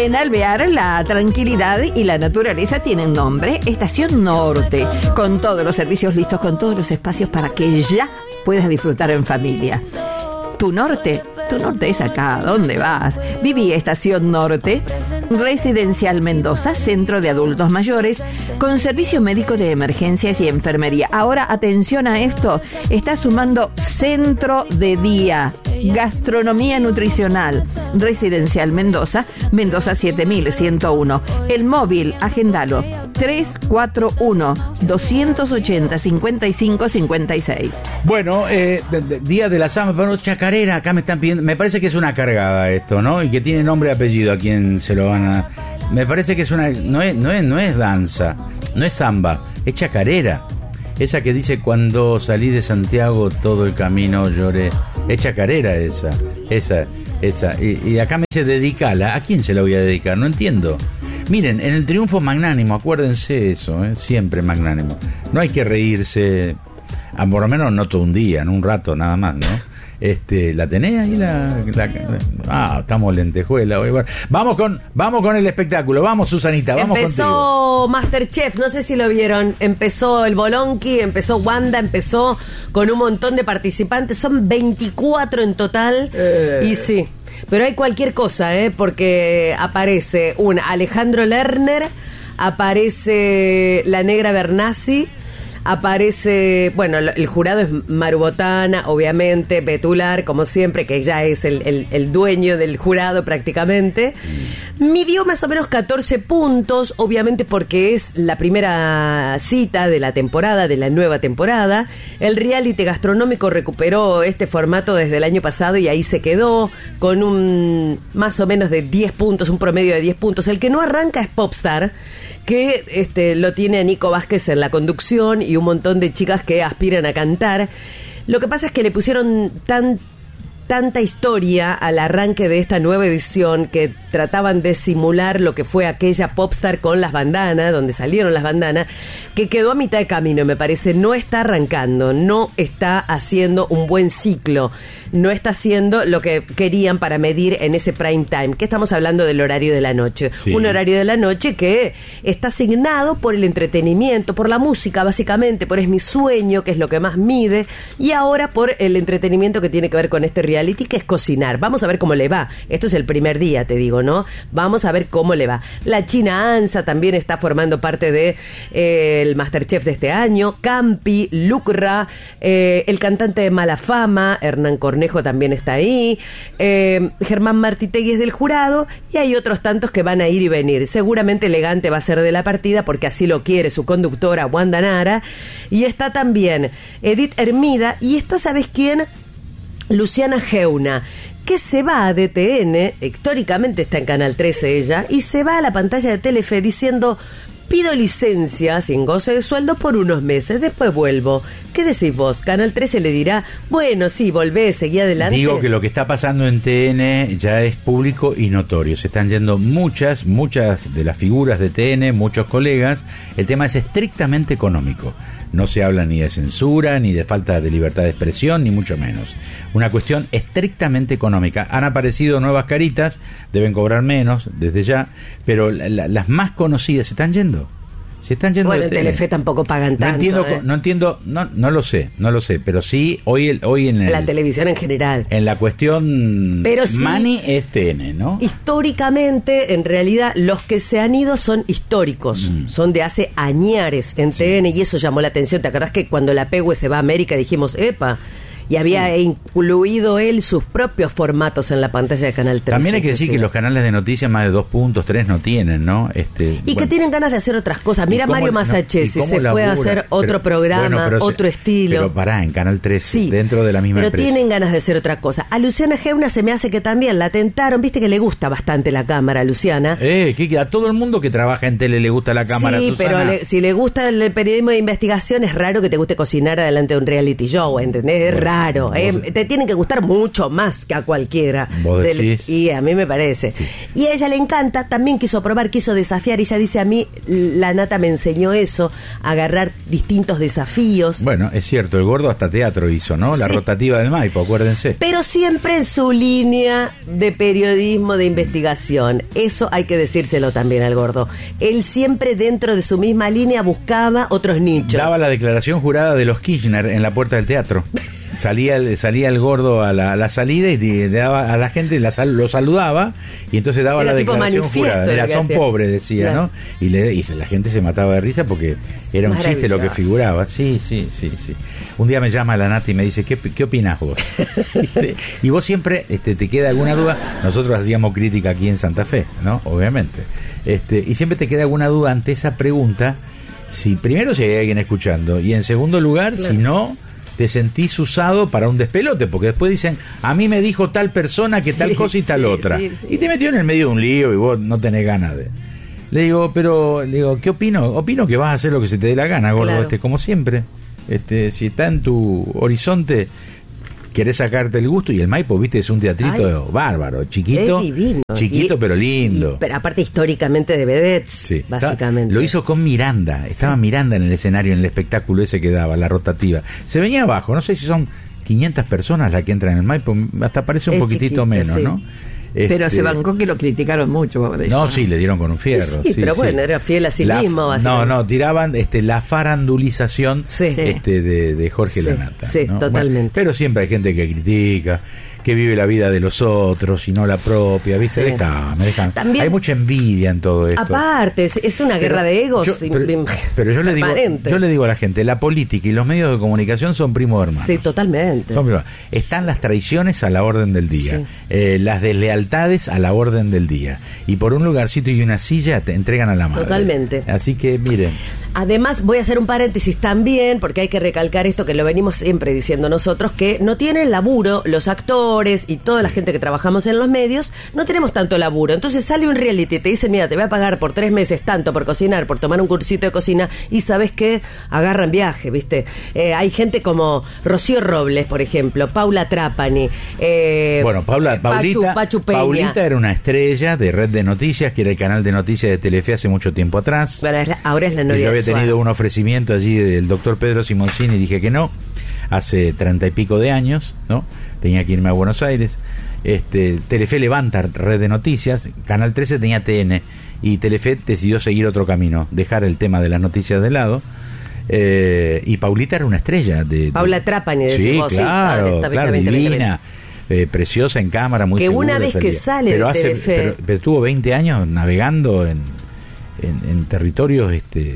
En Alvear, la tranquilidad y la naturaleza tienen nombre, Estación Norte, con todos los servicios listos, con todos los espacios para que ya puedas disfrutar en familia. Tu norte es acá, ¿dónde vas? Viví Estación Norte, Residencial Mendoza, centro de adultos mayores, con servicio médico de emergencias y enfermería. Ahora, atención a esto, está sumando centro de día, gastronomía nutricional, Residencial Mendoza, Mendoza 7101. El móvil, agendalo, 341-280-5556. Bueno, Día de la Samba, pero chacarera, acá me están pidiendo, me parece que es una cargada esto, ¿no? Y que tiene nombre y apellido a quien se lo van a... Me parece que es una... No es danza, no es samba, es chacarera. Esa que dice cuando salí de Santiago todo el camino lloré. Es chacarera esa. Y acá me dice dedicala. ¿A quién se la voy a dedicar? No entiendo. Miren, en el triunfo magnánimo, acuérdense eso, siempre magnánimo. No hay que reírse, por lo menos no todo un día, en un rato nada más, ¿no? ¿La tenés ahí? Estamos lentejuela. Vamos con el espectáculo. Vamos, Susanita, vamos contigo. Empezó Masterchef, no sé si lo vieron. Empezó el Bolonqui, empezó Wanda, empezó con un montón de participantes. Son 24 en total. Y sí, pero hay cualquier cosa, porque aparece un Alejandro Lerner, aparece la Negra Bernasi, aparece, bueno, el jurado es Maru Botana, obviamente, Betular, como siempre, que ya es el dueño del jurado prácticamente. Midió más o menos 14 puntos, obviamente porque es la primera cita de la temporada, de la nueva temporada. El reality gastronómico recuperó este formato desde el año pasado y ahí se quedó con un más o menos de 10 puntos, un promedio de 10 puntos. El que no arranca es Popstar, que lo tiene a Nico Vázquez en la conducción y un montón de chicas que aspiran a cantar. Lo que pasa es que le pusieron tanta historia al arranque de esta nueva edición que trataban de simular lo que fue aquella Popstar con las bandanas, donde salieron las bandanas, que quedó a mitad de camino, me parece. No está arrancando, no está haciendo un buen ciclo, no está haciendo lo que querían para medir en ese prime time, que estamos hablando del horario de la noche. Sí. Un horario de la noche que está asignado por el entretenimiento, por la música básicamente, por Es mi sueño, que es lo que más mide, y ahora por el entretenimiento que tiene que ver con este reality, que es cocinar. Vamos a ver cómo le va. Esto es el primer día, te digo, ¿no? Vamos a ver cómo le va. La China Ansa también está formando parte de el Masterchef de este año. Campi, Lucra, el cantante de Mala Fama, Hernán Cornejo también está ahí. Germán Martitegui es del jurado y hay otros tantos que van a ir y venir. Seguramente Elegante va a ser de la partida porque así lo quiere su conductora Wanda Nara. Y está también Edith Hermida y está, ¿sabes quién? Luciana Geuna, que se va de TN, históricamente está en Canal 13 ella, y se va a la pantalla de Telefe diciendo: pido licencia sin goce de sueldo por unos meses, después vuelvo. ¿Qué decís vos? Canal 13 le dirá: bueno, sí, volvé, seguí adelante. Digo que lo que está pasando en TN ya es público y notorio. Se están yendo muchas de las figuras de TN, muchos colegas. El tema es estrictamente económico. No se habla ni de censura, ni de falta de libertad de expresión, ni mucho menos. Una cuestión estrictamente económica. Han aparecido nuevas caritas, deben cobrar menos desde ya, pero las más conocidas se están yendo. Se están yendo. Bueno, en Telefe tampoco pagan tanto. No entiendo, no lo sé, pero sí, hoy en la televisión en general. En la cuestión pero sí, money es TN, ¿no? Históricamente, en realidad, los que se han ido son históricos, son de hace añares en TN, y eso llamó la atención. ¿Te acordás que cuando la Pehue se va a América dijimos, epa? Y había incluido él sus propios formatos en la pantalla de Canal 13. También hay que decir que los canales de noticias más de 2 puntos, 3 no tienen, ¿no? Y que tienen ganas de hacer otras cosas. Mira Mario Masachesi, se fue a hacer otro programa, otro estilo. Pero pará, en Canal 13, sí, dentro de la misma empresa. Pero tienen ganas de hacer otra cosa. A Luciana Geuna se me hace que también la tentaron. Viste que le gusta bastante la cámara a Luciana. Que a todo el mundo que trabaja en tele le gusta la cámara, sí, Susana. Pero si le gusta el periodismo de investigación, es raro que te guste cocinar adelante de un reality show, ¿entendés? Es raro. Claro, te tienen que gustar mucho más que a cualquiera. ¿Vos decís? Y a mí me parece. Sí. Y a ella le encanta, también quiso probar, quiso desafiar. Y ella dice, a mí la nata me enseñó eso, a agarrar distintos desafíos. Bueno, es cierto, el gordo hasta teatro hizo, ¿no? La rotativa del Maipo, acuérdense. Pero siempre en su línea de periodismo, de investigación. Eso hay que decírselo también al gordo. Él siempre dentro de su misma línea buscaba otros nichos. Daba la declaración jurada de los Kirchner en la puerta del teatro. Salía el gordo a la salida y daba a la gente, lo saludaba y entonces daba la declaración jurada. Era son pobres, decía, claro. ¿No? Y la gente se mataba de risa porque era un chiste lo que figuraba. Sí. Un día me llama la Nati y me dice, ¿qué opinás vos? Y vos siempre te queda alguna duda. Nosotros hacíamos crítica aquí en Santa Fe, ¿no? Obviamente. Y siempre te queda alguna duda ante esa pregunta. Primero si hay alguien escuchando y en segundo lugar, claro. Si no, te sentís usado para un despelote, porque después dicen, a mí me dijo tal persona que tal cosa y tal otra. Y te metió en el medio de un lío y vos no tenés ganas de... Le digo, ¿qué opino? Opino que vas a hacer lo que se te dé la gana, gordo, claro. Como siempre. Si está en tu horizonte, querés sacarte el gusto, y el Maipo, viste, es un teatrito bárbaro, chiquito, chiquito pero lindo. Pero aparte históricamente de vedettes, básicamente. Lo hizo con Miranda, estaba Miranda en el escenario, en el espectáculo ese que daba, la rotativa. Se venía abajo, no sé si son 500 personas las que entran en el Maipo, hasta parece un poquitito chiquito, menos, ¿no? Pero se bancó que lo criticaron mucho por eso. No, sí, le dieron con un fierro. Sí, pero bueno, era fiel a sí mismo. No, tiraban la farandulización de Jorge Lanata. Sí, ¿no? Totalmente. Bueno, pero siempre hay gente que critica, que vive la vida de los otros y no la propia, ¿viste? Sí. Déjame. También, hay mucha envidia en todo esto. Aparte, es una guerra de egos. Pero yo le digo a la gente, la política y los medios de comunicación son primos hermanos. Sí, totalmente. Están las traiciones a la orden del día, las deslealtades a la orden del día, y por un lugarcito y una silla te entregan a la madre. Totalmente. Así que miren. Además, voy a hacer un paréntesis también, porque hay que recalcar esto que lo venimos siempre diciendo nosotros, que no tienen laburo los actores y toda la gente que trabajamos en los medios, no tenemos tanto laburo. Entonces sale un reality y te dice, mira, te voy a pagar por 3 meses tanto por cocinar, por tomar un cursito de cocina, y ¿sabes qué? Agarran viaje, ¿viste? Hay gente como Rocío Robles, por ejemplo, Paula Trapani. Bueno, Paulita era una estrella de Red de Noticias, que era el canal de noticias de Telefe hace mucho tiempo atrás. Bueno, ahora es la novia de tenido un ofrecimiento allí del doctor Pedro Simoncini y dije que no, hace 30 y pico de años, ¿no? Tenía que irme a Buenos Aires. Telefe levanta Red de Noticias, Canal 13 tenía TN y Telefe decidió seguir otro camino, dejar el tema de las noticias de lado. Y Paulita era una estrella Paula Trapani, decimos. Sí, claro, divina, preciosa en cámara, muy segura. Que una vez que sale pero de Telefe... pero tuvo 20 años navegando en territorios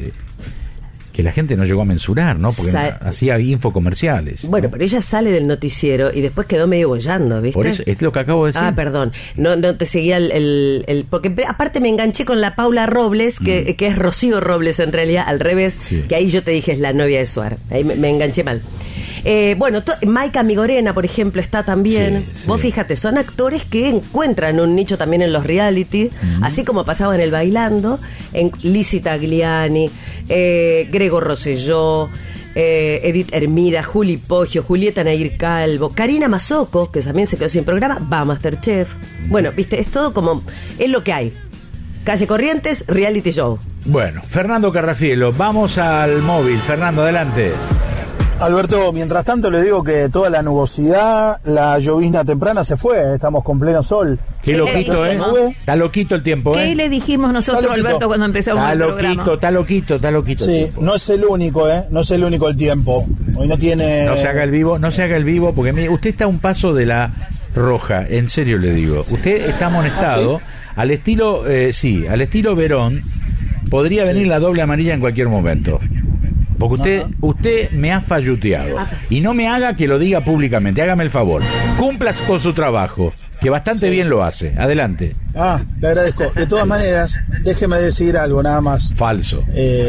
que la gente no llegó a mensurar, ¿no? Porque hacía infocomerciales. Bueno, ¿no? Pero ella sale del noticiero y después quedó medio bollando, ¿viste? Por eso, es lo que acabo de decir. Ah, perdón. No te seguía porque aparte me enganché con la Paula Robles, que es Rocío Robles en realidad, al revés, que ahí yo te dije es la novia de Suar. Ahí me enganché mal. Bueno, Maika Migorena, por ejemplo, está también. Vos fíjate, son actores que encuentran un nicho también en los reality, así como pasaba en el Bailando, en Lizzie Tagliani, Gregor Rosselló, Edith Hermida, Juli Poggio, Julieta Nair Calvo, Karina Mazzocco, que también se quedó sin programa, va a Masterchef. Bueno, viste, es todo como, es lo que hay. Calle Corrientes, reality show. Bueno, Fernando Carrafielo, vamos al móvil. Fernando, adelante. Alberto, mientras tanto le digo que toda la nubosidad, la llovizna temprana se fue, estamos con pleno sol. Qué loquito, Está loquito el tiempo, ¿Qué le dijimos nosotros, Alberto, cuando empezamos el programa? Está loquito. Sí, no es el único, no es el único el tiempo. Hoy no tiene... No se haga el vivo, porque mire, usted está a un paso de la roja, en serio le digo. Usted está amonestado, al estilo, al estilo Verón, podría venir la doble amarilla en cualquier momento. Porque usted me ha falluteado. Y no me haga que lo diga públicamente. Hágame el favor. Cumplas con su trabajo, que bastante bien lo hace. Adelante. Le agradezco. De todas maneras, déjeme decir algo nada más. Falso.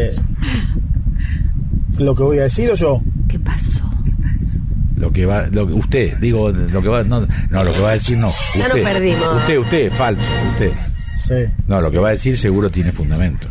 ¿Lo que voy a decir o yo? ¿Qué pasó? Lo que va a decir no. Ya nos perdimos. Usted, falso. Usted. Sí. No, lo que va a decir seguro tiene fundamento.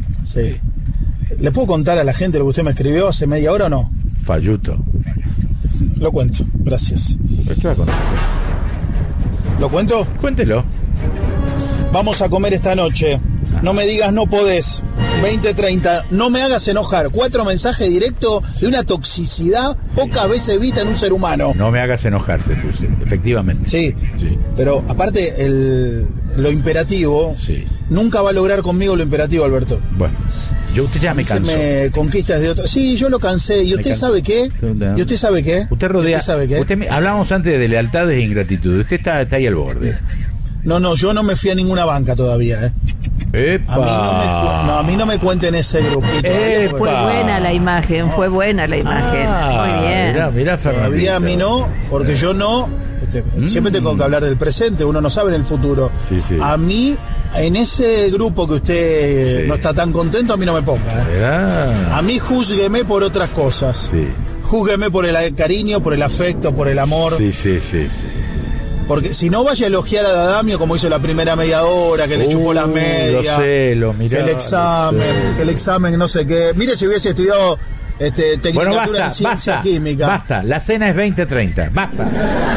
Sí. ¿Le puedo contar a la gente lo que usted me escribió hace media hora o no? Falluto. Lo cuento, gracias. ¿Qué va a contar? ¿Lo cuento? Cuéntelo. Vamos a comer esta noche. No me digas no podés. 20:30. No me hagas enojar. 4 mensajes directos de una toxicidad pocas veces vista en un ser humano. No me hagas enojarte, tú, sí, efectivamente. Sí. Sí. Pero aparte, lo imperativo, Sí. nunca va a lograr conmigo lo imperativo, Alberto. Bueno, usted ya me Se cansó. me conquistas de otro. Sí, yo lo cansé. ¿Y usted sabe qué? ¿Y usted sabe qué? Usted rodea. ¿Usted sabe qué? Hablamos antes de lealtades e ingratitudes. Usted está ahí al borde. No, yo no me fui a ninguna banca todavía, ¿eh? ¡Epa! A mí no me cuenten ese grupito. ¡Epa! Fue buena la imagen, fue buena la imagen. Muy bien. Mirá, Fernando. Todavía a mí no, porque yo no. Siempre tengo que hablar del presente, uno no sabe en el futuro. Sí, sí. A mí, en ese grupo que usted Sí. no está tan contento, a mí no me ponga. ¿eh? Mirá. A mí júzgueme por otras cosas. Sí. Júzgueme por el cariño, por el afecto, por el amor. Sí. Porque si no, vaya a elogiar a Dadamio como hizo la primera media hora, que le chupó las medias. Lo sé, mirá. Que el examen, no sé qué. Mire si hubiese estudiado Bueno, tecnicatura en ciencia química. basta. La cena es 20:30. Basta.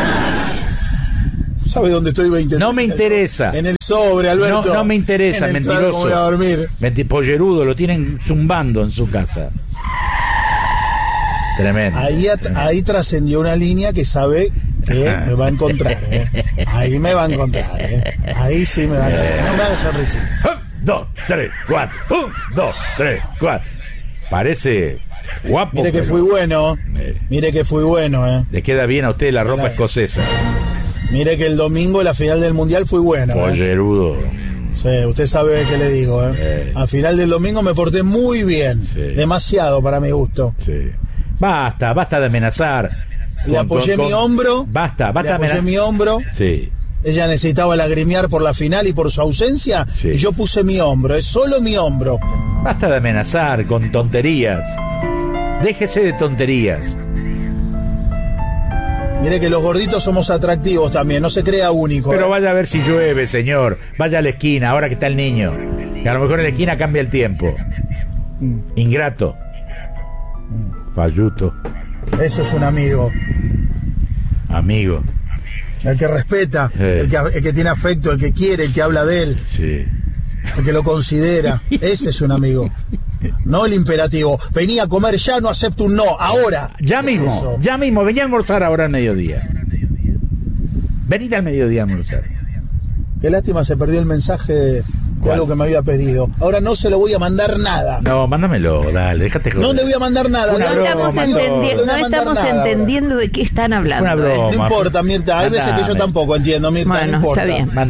¿Sabe dónde estoy 20? No me interesa. En el sobre, Alberto. No me interesa, En el sobre, mentiroso. ¿cómo voy a dormir? Pollerudo, lo tienen zumbando en su casa. Tremendo. Ahí trascendió una línea que sabe que me va a encontrar. Ahí me va a encontrar. Ahí sí me va a encontrar. No me hagas sonrisita. 1, 2, 3, 4. 1, 2, 3, 4. Parece guapo. Mire que pero fui bueno. Mire que fui bueno. le queda bien a usted la ropa Claro. escocesa. Mire que el domingo, la final del mundial, fui bueno. Pollerudo. Sí, usted sabe qué le digo. Al final del domingo me porté muy bien. Sí. Demasiado para mi gusto. Sí. Basta de amenazar. Le apoyé mi hombro. Basta Le de apoyé amenazar. mi hombro. Sí. Ella necesitaba lagrimear por la final y por su ausencia. Sí. Y yo puse mi hombro. Es solo mi hombro. Basta de amenazar con tonterías. Déjese de tonterías. Mire que los gorditos somos atractivos también. No se crea único. Pero vaya a ver si llueve, señor. Vaya a la esquina, ahora que está el niño. Que a lo mejor en la esquina cambia el tiempo. Ingrato. Falluto. Eso es un amigo. Amigo. El que respeta, el que tiene afecto, el que quiere, el que habla de él, Sí. el que lo considera. Ese es un amigo. No el imperativo. Vení a comer ya, no acepto un no. Ahora. Ya ¿Qué es mismo, eso? ya mismo. Vení a almorzar ahora al mediodía. Venid al mediodía a almorzar. Qué lástima, se perdió el mensaje de ¿Cuál? algo que me había pedido. Ahora no se lo voy a mandar nada. No, mándamelo, dale, déjate joder. No le voy a mandar nada. Una No broma, estamos, todo. No le voy no a mandar estamos nada ahora. entendiendo de qué están hablando. Una broma. No importa, Mirta. Hay veces que yo tampoco entiendo, Mirta. Bueno, no importa. está bien.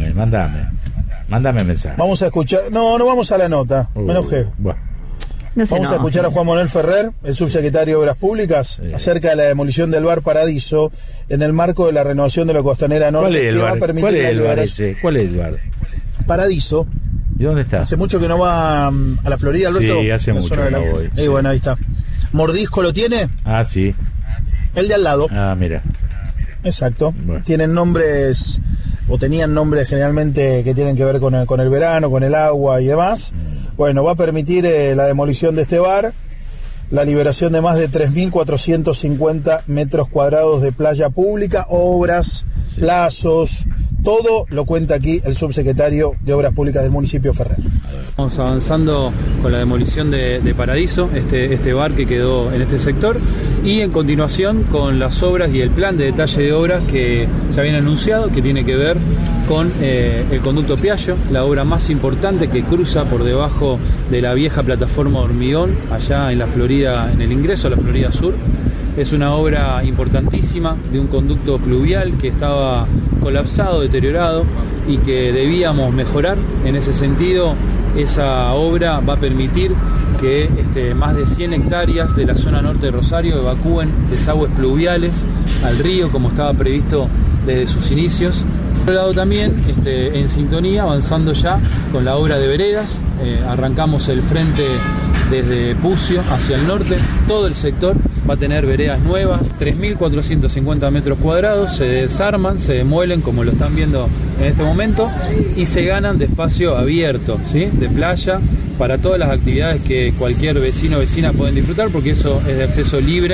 Mándame mensaje. Vamos a escuchar. No vamos a la nota. Me enojé. Bueno, No se Vamos a enoje. escuchar a Juan Manuel Ferrer, el subsecretario de Obras Públicas, acerca de la demolición del bar Paradiso en el marco de la renovación de la Costanera Norte, ¿cuál es el que va a bar? permitir ¿Cuál es la el bar liberación. ese? ¿Cuál es el bar? Paradiso. ¿Y dónde está? Hace mucho que no va a la Florida, Alberto. Sí, hace La mucho zona de que no voy, Y sí. bueno, ahí está. ¿Mordisco lo tiene? Ah, sí. El de al lado. Ah, mira. Exacto. Bueno. Tienen nombres, o tenían nombres generalmente que tienen que ver con el verano, con el agua y demás. Bueno, va a permitir la demolición de este bar, la liberación de más de 3.450 metros cuadrados de playa pública, obras, plazos, todo lo cuenta aquí el subsecretario de Obras Públicas del municipio Ferrer. Estamos avanzando con la demolición de Paradiso, este bar que quedó en este sector, y en continuación con las obras y el plan de detalle de obras que se habían anunciado, que tiene que ver con el conducto Piaggio, la obra más importante que cruza por debajo de la vieja plataforma de hormigón, allá en la Florida, en el ingreso a la Florida Sur. Es una obra importantísima de un conducto pluvial que estaba colapsado, deteriorado, y que debíamos mejorar. En ese sentido, esa obra va a permitir que más de 100 hectáreas de la zona norte de Rosario evacúen desagües pluviales al río, como estaba previsto desde sus inicios. Por otro lado también, en sintonía, avanzando ya con la obra de veredas, arrancamos el frente desde Pucio hacia el norte. Todo el sector va a tener veredas nuevas, 3.450 metros cuadrados, se desarman, se demuelen como lo están viendo en este momento, y se ganan de espacio abierto, ¿sí?, de playa, para todas las actividades que cualquier vecino o vecina pueden disfrutar, porque eso es de acceso libre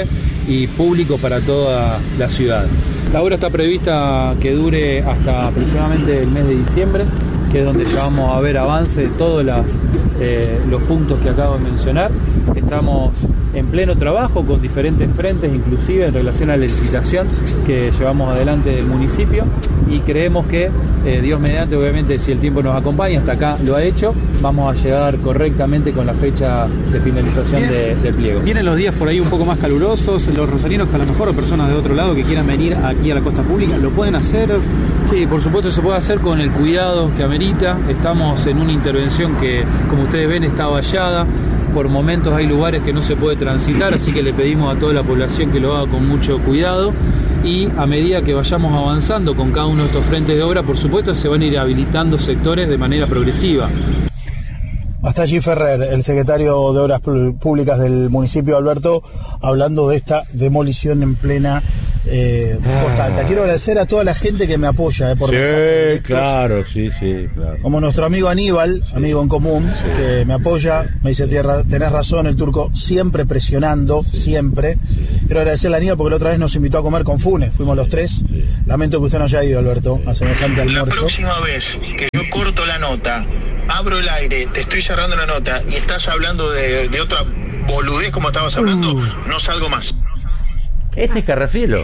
y público para toda la ciudad. La obra está prevista que dure hasta aproximadamente el mes de diciembre, que es donde ya vamos a ver avance de todos los puntos que acabo de mencionar. Estamos en pleno trabajo con diferentes frentes, inclusive en relación a la licitación que llevamos adelante del municipio, y creemos que Dios mediante, obviamente si el tiempo nos acompaña, hasta acá lo ha hecho, vamos a llegar correctamente con la fecha de finalización del pliego. Vienen los días por ahí un poco más calurosos, los rosarinos que a lo mejor, o personas de otro lado que quieran venir aquí a la costa pública, ¿lo pueden hacer? Sí, por supuesto se puede hacer con el cuidado que amerita. Estamos en una intervención que, como ustedes ven, está vallada. Por momentos hay lugares que no se puede transitar, así que le pedimos a toda la población que lo haga con mucho cuidado, y a medida que vayamos avanzando con cada uno de estos frentes de obra, por supuesto se van a ir habilitando sectores de manera progresiva. Hasta allí Ferrer, el secretario de Obras Públicas del municipio, Alberto, hablando de esta demolición en plena Costa Alta. Quiero agradecer a toda la gente que me apoya por mensajes. Claro. Como nuestro amigo Aníbal, amigo en común, que me apoya, me dice, tenés razón, el turco siempre presionando, siempre. Quiero agradecerle a Aníbal porque la otra vez nos invitó a comer con Funes, fuimos los tres. Lamento que usted no haya ido, Alberto, a semejante almuerzo. La próxima vez que yo corto la nota, abro el aire, te estoy cerrando la nota y estás hablando de otra boludez como estabas hablando, no salgo más. Este es Carrafielo.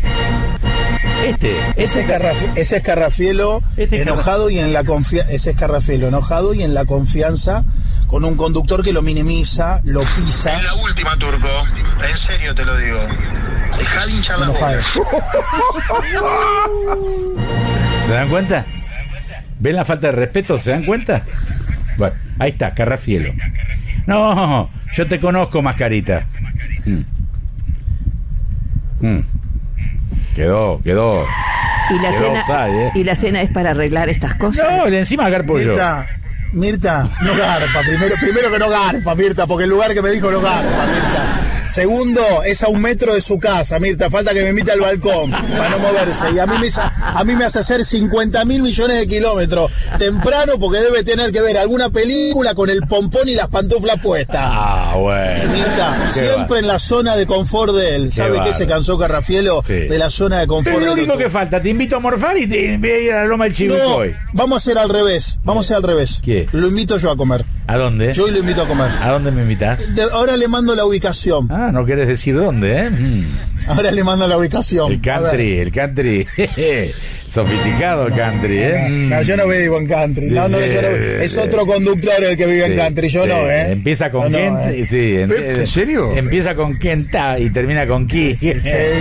Ese es Carrafielo enojado y en la confianza. Ese es Carrafielo enojado y en la confianza con un conductor que lo minimiza, lo pisa. Es la última, turco. En serio te lo digo. Dejá de hinchar la bola. ¿Se dan cuenta? ¿Ven la falta de respeto? ¿Se dan cuenta? Bueno, ahí está, Carrafielo. No, yo te conozco, mascarita. Quedó. Y la cena es para arreglar estas cosas. No, encima garpo yo. Mirta, no garpa. Primero que no garpa, Mirta, porque el lugar que me dijo no garpa, Mirta. Segundo, es a 1 metro de su casa, Mirta, falta que me invite al balcón para no moverse. Y a mí me hace hacer 50.000 millones de kilómetros temprano porque debe tener que ver alguna película con el pompón y las pantuflas puestas. Ah, bueno. Mirta, siempre en la zona de confort de él. ¿Sabe qué se cansó Carrafielo? Sí. De la zona de confort. Pero lo único que falta, te invito a morfar y te voy a ir a la Loma del Chivilcoy. No, vamos a hacer al revés. ¿Qué? Lo invito yo a comer. ¿A dónde? Yo lo invito a comer. ¿A dónde me invitas? Ahora le mando la ubicación. Ah, no querés decir dónde, ¿eh? Ahora le mando la ubicación. El country. Sofisticado el country, ¿eh? No, yo no vivo en country. Es otro conductor el que vive en country. Yo no, ¿eh? Empieza con Kent. ¿En serio? Empieza con Kenta y termina con Ki. Sí.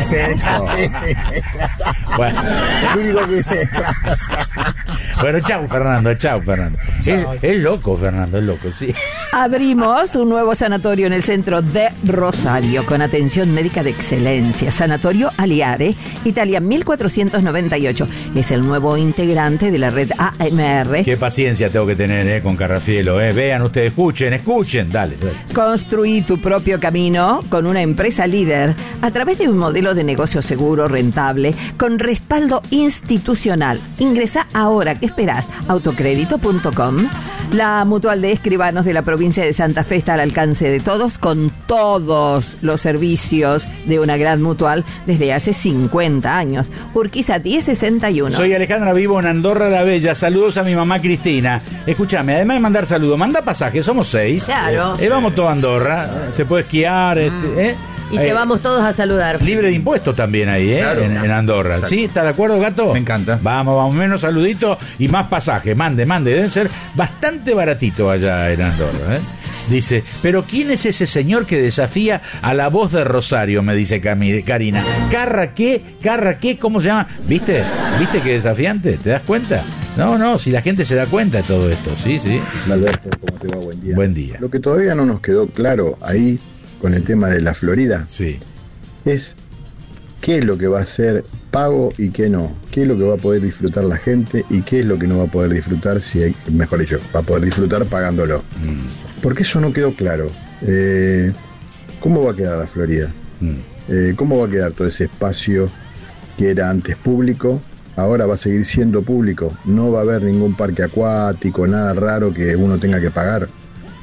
Bueno. El único que sé. Bueno, chau, Fernando. Es loco, Fernando, es loco, sí. Abrimos un nuevo sanatorio en el centro de Rosario con atención médica de excelencia. Sanatorio Aliare, Italia 1498. Es el nuevo integrante de la red AMR. Qué paciencia tengo que tener con Carrafielo. Vean ustedes, escuchen. Dale. Construí tu propio camino con una empresa líder a través de un modelo de negocio seguro, rentable, con respaldo institucional. Ingresa ahora, ¿qué esperás? Autocrédito.com. La Mutual de Escribanos de la provincia de Santa Fe está al alcance de todos, con todos los servicios de una gran mutual desde hace 50 años. Urquiza 1061. Soy Alejandra, vivo en Andorra la Bella. Saludos a mi mamá Cristina. Escúchame, además de mandar saludos, manda pasajes, somos 6. Claro. Vamos todos a Andorra, se puede esquiar, Y te vamos todos a saludar. Libre de impuestos también ahí, claro, en Andorra. Exacto. ¿Sí? ¿Está de acuerdo, Gato? Me encanta. Vamos, menos saluditos y más pasajes. Mande. Deben ser bastante baratito allá en Andorra, Dice, pero ¿quién es ese señor que desafía a la voz de Rosario? Me dice Karina. ¿Carra qué? ¿Cómo se llama? ¿Viste qué desafiante? ¿Te das cuenta? No, si la gente se da cuenta de todo esto. Sí. Alberto, ¿cómo te va? Buen día. Buen día. Lo que todavía no nos quedó claro ahí con el tema de la Florida, es qué es lo que va a ser pago y qué no, qué es lo que va a poder disfrutar la gente y qué es lo que no va a poder disfrutar, mejor dicho, va a poder disfrutar pagándolo. Porque eso no quedó claro. ¿Cómo va a quedar la Florida? ¿Cómo va a quedar todo ese espacio que era antes público? Ahora va a seguir siendo público. No va a haber ningún parque acuático, nada raro que uno tenga que pagar.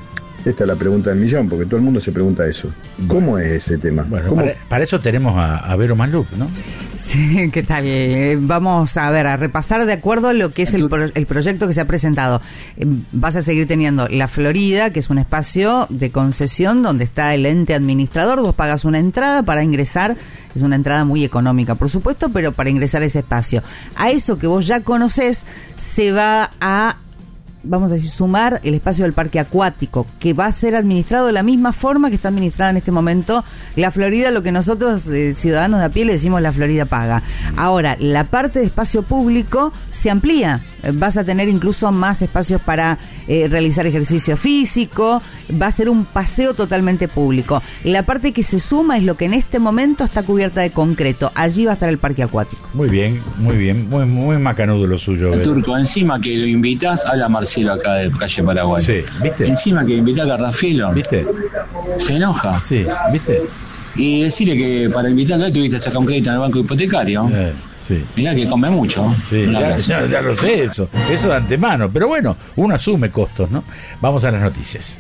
Esta es la pregunta del millón, porque todo el mundo se pregunta eso. ¿Cómo es ese tema? Bueno, para eso tenemos a Vero Maluk, ¿no? Sí, ¿qué tal? Vamos a ver, a repasar de acuerdo a lo que es el proyecto que se ha presentado. Vas a seguir teniendo La Florida, que es un espacio de concesión donde está el ente administrador. Vos pagas una entrada para ingresar, es una entrada muy económica, por supuesto, pero para ingresar a ese espacio. A eso que vos ya conocés se va a, vamos a decir, sumar el espacio del parque acuático, que va a ser administrado de la misma forma que está administrada en este momento La Florida, lo que nosotros, ciudadanos de a pie, le decimos La Florida paga. Ahora, la parte de espacio público se amplía. Vas a tener incluso más espacios para realizar ejercicio físico, va a ser un paseo totalmente público. La parte que se suma es lo que en este momento está cubierta de concreto. Allí va a estar el parque acuático. Muy bien, muy macanudo lo suyo. Turco, encima que lo invitas, habla Marcelo acá de Calle Paraguay. Sí, ¿viste? Encima que invitas a Garrafielo. ¿Viste? Se enoja. Sí, ¿viste? Y decirle que para invitarlo tuviste que sacar un crédito en el banco hipotecario. Sí. Mirá que come mucho. Sí, ya lo sé, eso de antemano. Pero bueno, uno asume costos, ¿no? Vamos a las noticias.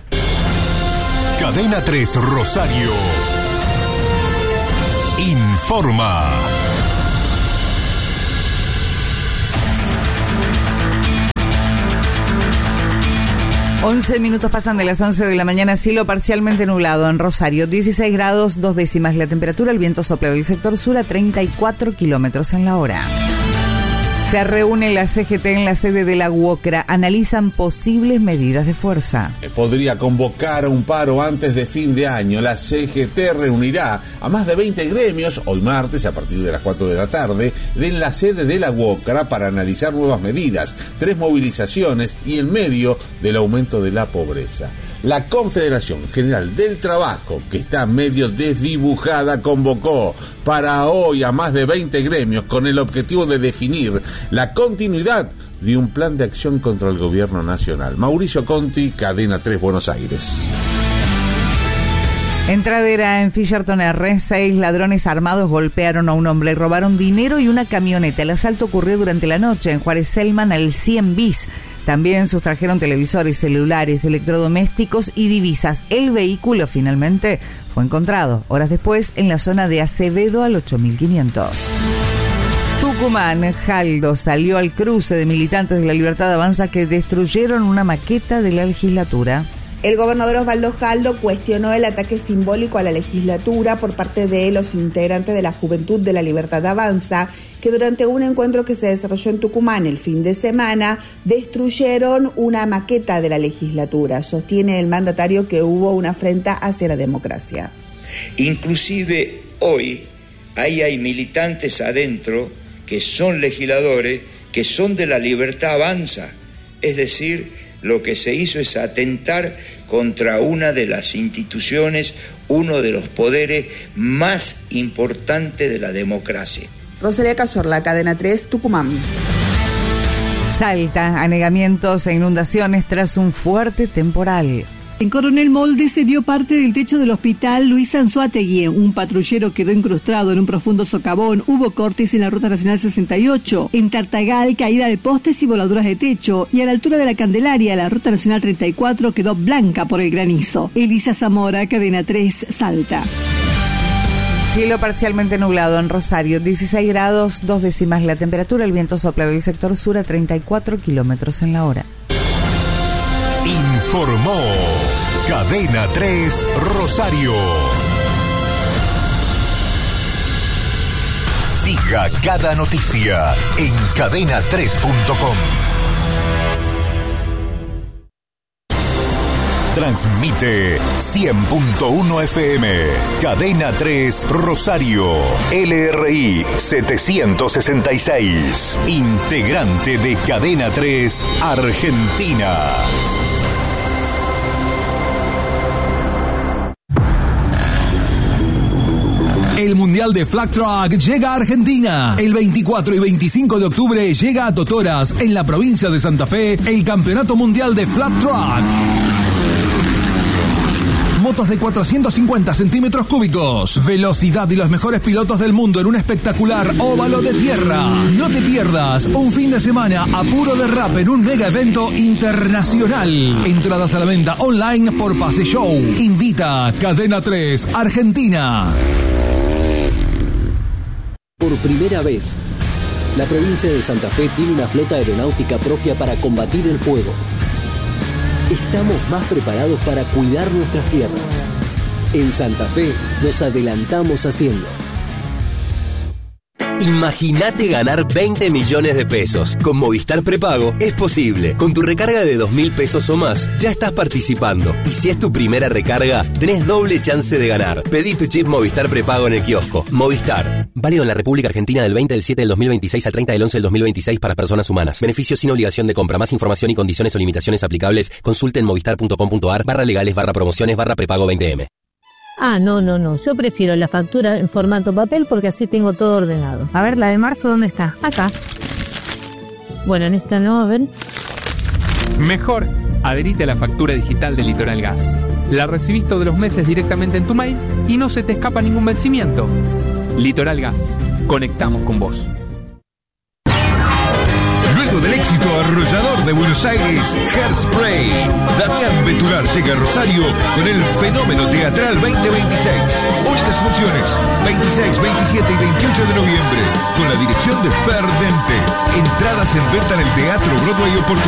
Cadena 3 Rosario informa. 11 minutos pasan de las 11 de la mañana, cielo parcialmente nublado en Rosario, 16 grados, 2 décimas la temperatura, el viento sopla del sector sur a 34 kilómetros en la hora. Se reúne la CGT en la sede de la UOCRA, analizan posibles medidas de fuerza. Podría convocar un paro antes de fin de año. La CGT reunirá a más de 20 gremios hoy martes a partir de las 4 de la tarde en la sede de la UOCRA para analizar nuevas medidas, 3 movilizaciones y en medio del aumento de la pobreza. La Confederación General del Trabajo, que está medio desdibujada, convocó para hoy a más de 20 gremios con el objetivo de definir la continuidad de un plan de acción contra el gobierno nacional. Mauricio Conti, Cadena 3, Buenos Aires. En Tradera, en Fisherton R, 6 ladrones armados golpearon a un hombre y robaron dinero y una camioneta. El asalto ocurrió durante la noche en Juárez Selman al 100 bis. También sustrajeron televisores, celulares, electrodomésticos y divisas. El vehículo finalmente fue encontrado horas después en la zona de Acevedo al 8500. Tucumán, Jaldo salió al cruce de militantes de la Libertad Avanza que destruyeron una maqueta de la legislatura. El gobernador Osvaldo Jaldo cuestionó el ataque simbólico a la legislatura por parte de los integrantes de la Juventud de la Libertad Avanza, que durante un encuentro que se desarrolló en Tucumán el fin de semana, destruyeron una maqueta de la legislatura. Sostiene el mandatario que hubo una afrenta hacia la democracia. Inclusive hoy, ahí hay militantes adentro que son legisladores, que son de la Libertad Avanza, es decir, lo que se hizo es atentar contra una de las instituciones, uno de los poderes más importantes de la democracia. Rosalía Cazorla, Cadena 3, Tucumán. Salta, anegamientos e inundaciones tras un fuerte temporal. En Coronel Molde se dio parte del techo del hospital Luis Anzoátegui. Un patrullero quedó incrustado en un profundo socavón. Hubo cortes en la Ruta Nacional 68. En Tartagal, caída de postes y voladuras de techo. Y a la altura de la Candelaria, la Ruta Nacional 34 quedó blanca por el granizo. Elisa Zamora, Cadena 3, Salta. Cielo parcialmente nublado en Rosario, 16 grados, 2 décimas la temperatura. El viento sopla del sector sur a 34 kilómetros en la hora. Informó Cadena 3 Rosario. Siga cada noticia en cadena3.com. Transmite 100.1 FM, Cadena 3 Rosario, LRI 766, integrante de Cadena 3 Argentina. El Mundial de Flag Track llega a Argentina. El 24 y 25 de octubre llega a Totoras, en la provincia de Santa Fe, el Campeonato Mundial de Flag Track. autos de 450 centímetros cúbicos. Velocidad y los mejores pilotos del mundo en un espectacular óvalo de tierra. No te pierdas un fin de semana a puro derrape en un mega evento internacional. Entradas a la venta online por Pase Show. Invita Cadena 3 Argentina. Por primera vez, la provincia de Santa Fe tiene una flota aeronáutica propia para combatir el fuego. Estamos más preparados para cuidar nuestras tierras. En Santa Fe nos adelantamos haciendo. Imagínate ganar 20 millones de pesos. Con Movistar Prepago es posible. Con tu recarga de 2.000 pesos o más, ya estás participando. Y si es tu primera recarga, tenés doble chance de ganar. Pedí tu chip Movistar Prepago en el kiosco. Movistar. Válido en la República Argentina del 20 del 7 del 2026 al 30 del 11 del 2026 para personas humanas. Beneficios sin obligación de compra. Más información y condiciones o limitaciones aplicables. Consulte en movistar.com.ar/legales/prepago 20M. Ah, no. Yo prefiero la factura en formato papel porque así tengo todo ordenado. A ver, la de marzo, ¿dónde está? Acá. Bueno, en esta no, a ver. Mejor, adherite a la factura digital de Litoral Gas. La recibís todos los meses directamente en tu mail y no se te escapa ningún vencimiento. Litoral Gas. Conectamos con vos. Luego del éxito arrollador de Buenos Aires, Hairspray, Damián Betular llega a Rosario con el Fenómeno Teatral 2026. Únicas funciones, 26, 27 y 28 de noviembre, con la dirección de Fer Dente. Entradas en venta en el Teatro Broadway Oportunidad.